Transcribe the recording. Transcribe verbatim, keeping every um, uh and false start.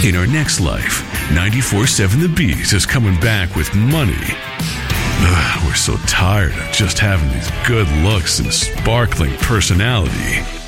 In our next life, ninety-four seven The Beat is coming back with money. Ugh, we're so tired of just having these good looks and sparkling personality.